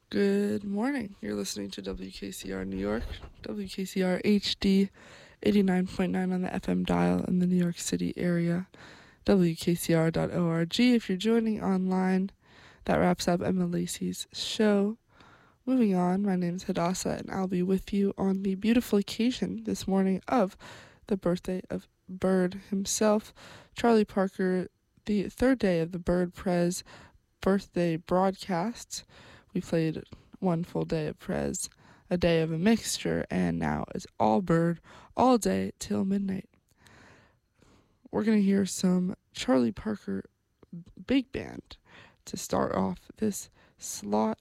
Good morning. You're listening to WKCR New York, WKCR HD 89.9 on the FM dial in the New York City area, WKCR.org. If you're joining online, that wraps up Emma Lacey's show. Moving on, my name is Hadassah, and I'll be with you on the beautiful occasion this morning of the birthday of Bird himself, Charlie Parker, the third day of the Bird Prez birthday broadcasts. We played one full day of Prez, a day of a mixture, and now it's all Bird, all day till midnight. We're going to hear some Charlie Parker Big Band to start off this slot.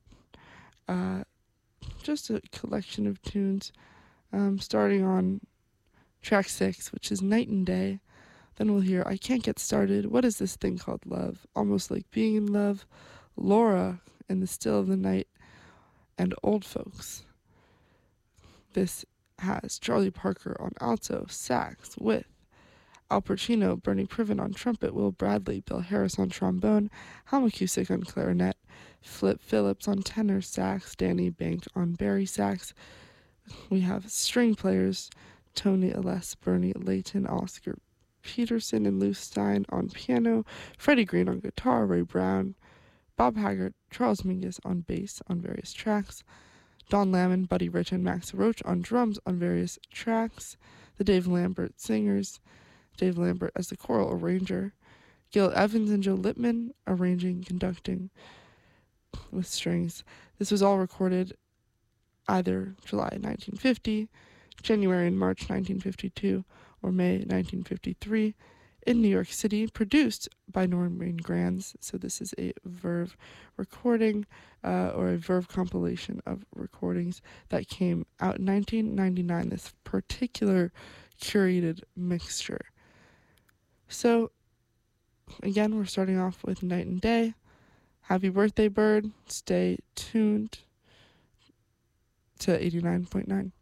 Just a collection of tunes, starting on track 6, which is Night and Day. Then we'll hear I Can't Get Started, What Is This Thing Called Love, Almost Like Being in Love, Laura in the Still of the Night, and Old Folks. This has Charlie Parker on alto sax with Al Pacino, Bernie Privin on trumpet, Will Bradley, Bill Harris on trombone, Hal McCusick on clarinet, Flip Phillips on tenor sax, Danny Bank on bari sax. We have string players Tony Aless, Bernie Layton, Oscar Peterson, and Lou Stein on piano, Freddie Green on guitar, Ray Brown, Bob Haggart, Charles Mingus on bass on various tracks, Don Lemon, Buddy Rich, and Max Roach on drums on various tracks, the Dave Lambert Singers, Dave Lambert as the choral arranger, Gil Evans and Joe Lippman arranging, conducting with strings. This was all recorded either July 1950, January and March 1952, or May 1953 in New York City, produced by Norman Granz. So this is a Verve recording or a Verve compilation of recordings that came out in 1999, this particular curated mixture. So again, we're starting off with Night and Day. Happy birthday, Bird. Stay tuned to 89.9.